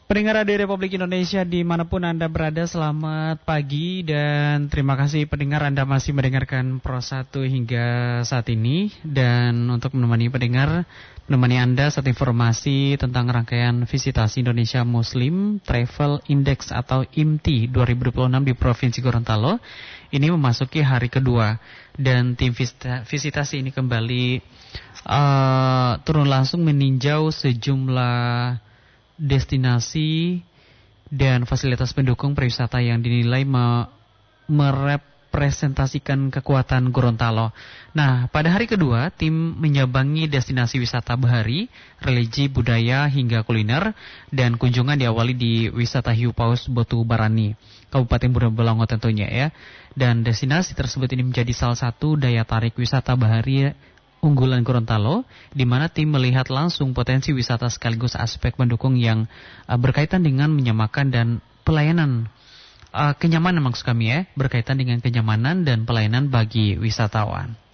Pendengar Radio Republik Indonesia dimanapun Anda berada, selamat pagi dan terima kasih pendengar Anda masih mendengarkan Pro 1 hingga saat ini. Dan untuk menemani Anda saat informasi tentang rangkaian visitasi Indonesia Muslim Travel Index atau IMTI 2026 di Provinsi Gorontalo. Ini memasuki hari kedua dan tim visitasi ini kembali turun langsung meninjau sejumlah destinasi dan fasilitas pendukung pariwisata yang dinilai merepresentasikan kekuatan Gorontalo. Nah, pada hari kedua, tim menyambangi destinasi wisata bahari, religi, budaya, hingga kuliner, dan kunjungan diawali di wisata Hiu Paus Botu Barani, Kabupaten Bulawango tentunya ya. Dan destinasi tersebut ini menjadi salah satu daya tarik wisata bahari unggulan Gorontalo, di mana tim melihat langsung potensi wisata sekaligus aspek pendukung yang berkaitan dengan menyamakan dan pelayanan kenyamanan maksud kami ya, berkaitan dengan kenyamanan dan pelayanan bagi wisatawan.